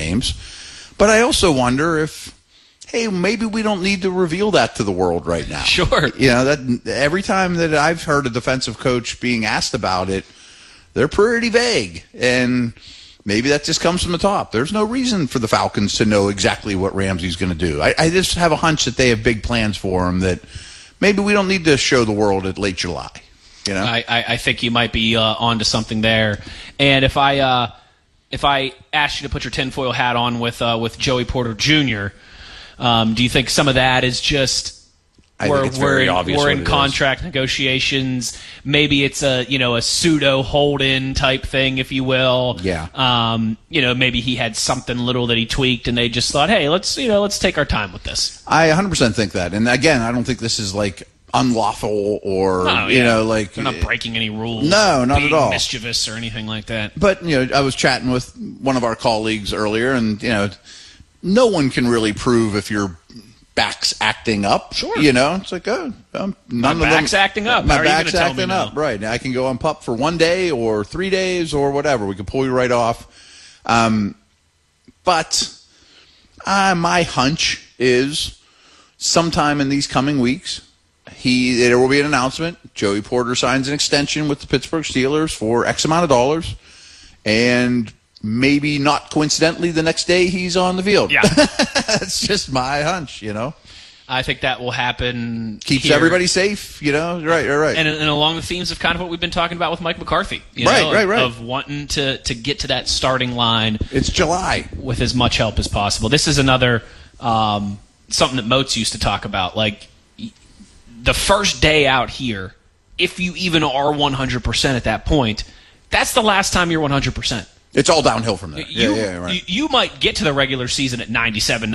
names. But I also wonder if, hey, maybe we don't need to reveal that to the world right now. Sure. That every time that I've heard a defensive coach being asked about it, they're pretty vague. And maybe that just comes from the top. There's no reason for the Falcons to know exactly what Ramsey's going to do. I just have a hunch that they have big plans for him that maybe we don't need to show the world at late July. I think you might be onto something there. And if I asked you to put your tinfoil hat on with Joey Porter Jr., do you think some of that is just we're in contract negotiations? Maybe it's a pseudo hold-in type thing, if you will. Yeah. Maybe he had something little that he tweaked, and they just thought, hey, let's take our time with this. I 100% think that. And again, I don't think this is like unlawful or like they're not breaking any rules. No, not at all. Mischievous or anything like that. But I was chatting with one of our colleagues earlier, and no one can really prove if your back's acting up. Sure. It's like, my back's acting up. My back's acting up. Right. Now I can go on PUP for 1 day or 3 days or whatever. We can pull you right off. But my hunch is sometime in these coming weeks, there will be an announcement. Joey Porter signs an extension with the Pittsburgh Steelers for X amount of dollars, and maybe not coincidentally the next day he's on the field. Yeah. That's just my hunch, I think that will happen. Keeps here. Everybody safe, Right. And along the themes of kind of what we've been talking about with Mike McCarthy. Right. Of wanting to get to that starting line. It's July. With as much help as possible. This is another something that Moats used to talk about. Like, the first day out here, if you even are 100% at that point, that's the last time you're 100%. It's all downhill from there. Right. You might get to the regular season at 97,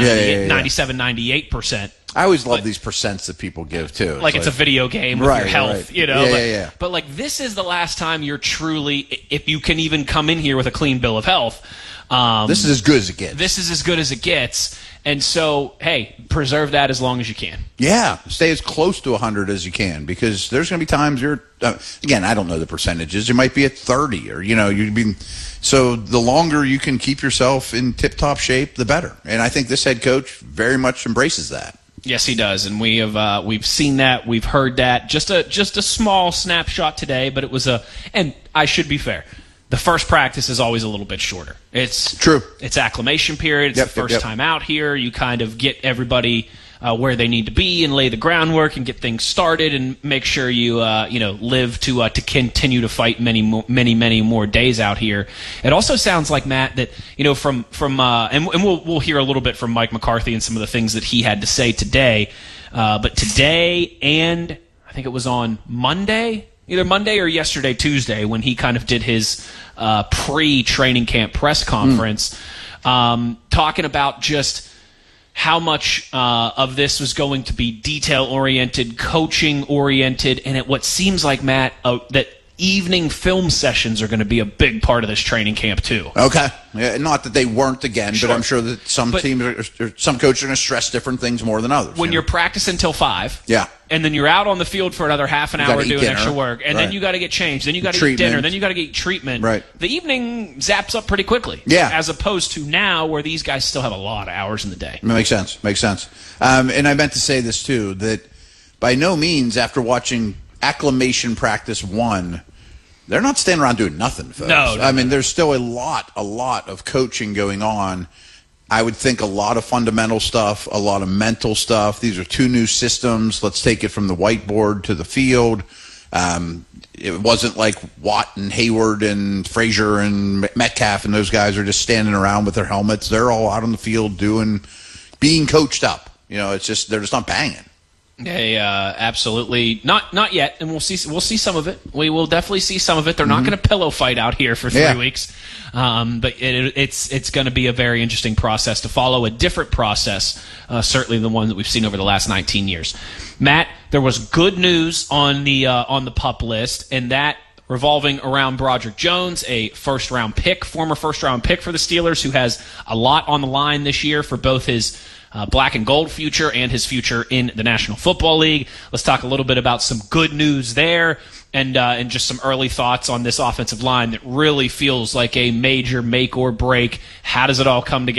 98%. I always love these percents that people give, too. Like it's a video game with your health, Right. But like this is the last time you're truly, if you can even come in here with a clean bill of health. This is as good as it gets. This is as good as it gets. And so, hey, preserve that as long as you can. Yeah, stay as close to 100 as you can, because there's going to be times you're, again, I don't know the percentages. You might be at 30 or, you'd be, so the longer you can keep yourself in tip-top shape, the better. And I think this head coach very much embraces that. Yes, he does, and we've seen that, we've heard that. Just a small snapshot today, but it was and I should be fair. The first practice is always a little bit shorter. It's true. It's acclimation period. It's the first time out here. You kind of get everybody where they need to be and lay the groundwork and get things started and make sure you live to continue to fight many more days out here. It also sounds like, Matt, that from and we'll hear a little bit from Mike McCarthy and some of the things that he had to say today. But today, and I think it was on Monday. Either Monday or yesterday, Tuesday, when he kind of did his pre-training camp press conference, talking about just how much of this was going to be detail-oriented, coaching-oriented, and what seems like, Matt, that evening film sessions are going to be a big part of this training camp too. Okay. Yeah, not that they weren't again, but I'm sure that some teams, some coaches are going to stress different things more than others. When you're practicing until 5, yeah, and then you're out on the field for another half an hour doing extra work, and then you got to get changed, then you got to get dinner, then you got to get treatment. Right. The evening zaps up pretty quickly. Yeah. As opposed to now, where these guys still have a lot of hours in the day. Makes sense. And I meant to say this too, that by no means after watching acclimation practice 1. They're not standing around doing nothing, folks. No, I mean, there's still a lot of coaching going on. I would think a lot of fundamental stuff, a lot of mental stuff. These are 2 new systems. Let's take it from the whiteboard to the field. It wasn't like Watt and Hayward and Frazier and Metcalf and those guys are just standing around with their helmets. They're all out on the field being coached up. It's just they're just not banging. They absolutely not yet, and we'll see some of it. We will definitely see some of it. They're not going to pillow fight out here for 3 weeks, but it's going to be a very interesting process to follow, a different process, certainly the one that we've seen over the last 19 years. Matt, there was good news on the PUP list, and that revolving around Broderick Jones, a former first-round pick for the Steelers, who has a lot on the line this year for both his black and gold future and his future in the National Football League. Let's talk a little bit about some good news there and just some early thoughts on this offensive line that really feels like a major make or break. How does it all come together?